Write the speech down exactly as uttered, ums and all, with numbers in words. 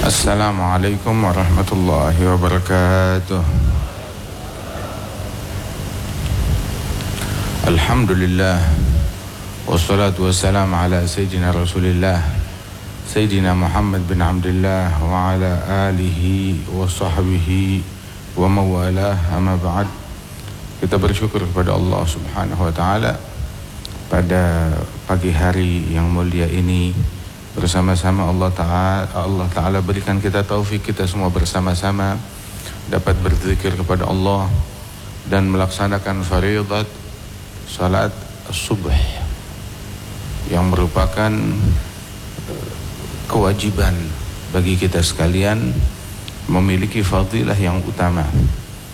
Assalamualaikum warahmatullahi wabarakatuh. Alhamdulillah, wassalatu wassalamu ala sayyidina Rasulillah Sayyidina Muhammad bin Abdullah wa ala alihi wa sahbihi wa mawalah, amma ba'd. Kita bersyukur kepada Allah subhanahu wa ta'ala pada pagi hari yang mulia ini. Bersama-sama Allah Ta'ala Allah Ta'ala berikan kita taufik, kita semua bersama-sama dapat berzikir kepada Allah dan melaksanakan faridat salat subuh yang merupakan kewajiban bagi kita sekalian, memiliki fadilah yang utama.